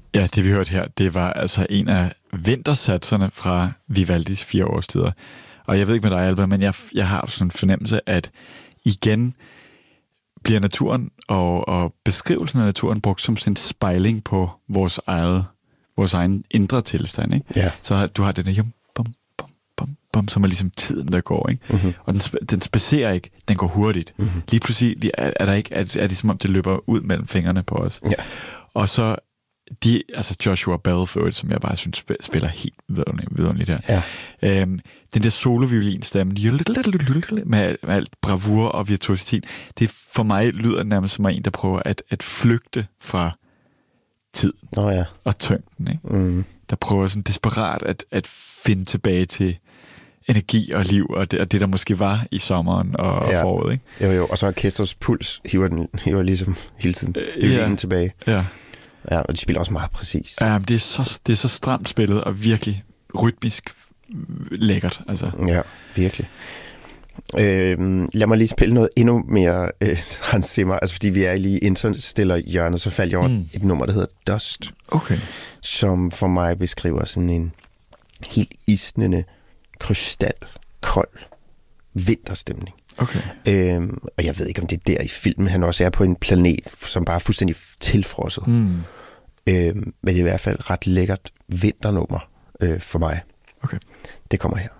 Ja, det vi hørte her, det var altså en af vintersatserne fra Vivaldis 4 årstider. Og jeg ved ikke med dig, Alba, men jeg har sådan en fornemmelse, at igen bliver naturen og beskrivelsen af naturen brugt som sådan en spejling på vores egen indre tilstand, ikke? Ja. Så du har den der som er ligesom tiden, der går, ikke? Mm-hmm. Og den spacerer ikke, den går hurtigt. Mm-hmm. Lige pludselig er det som om, det løber ud mellem fingrene på os. Ja. Og så Joshua Bell, som jeg bare synes spiller helt vidunderligt her. Ja. Den der soloviolinstemme med alt bravur og virtuositet, det for mig lyder nærmest som en, der prøver at flygte fra tiden og tyngden, ikke? Mm. Der prøver sådan desperat at finde tilbage til energi og liv, og det der måske var i sommeren og foråret, ikke? Jo, og så orkestrets puls hiver ligesom hele tiden violinen tilbage. Ja. Ja, og de spiller også meget præcis. Ja, men det er så stramt spillet, og virkelig rytmisk lækkert, altså. Ja, virkelig. Lad mig lige spille noget endnu mere Hans Zimmer, altså fordi vi er lige Interstellar-hjørnet, så faldt jeg over et nummer, der hedder Dust, som for mig beskriver sådan en helt isnende, krystalkold vinterstemning. Okay. Og jeg ved ikke, om det er der i filmen, han også er på en planet, som bare er fuldstændig tilfrosset. Men det er i hvert fald ret lækkert vinternummer for mig. Okay. Det kommer her.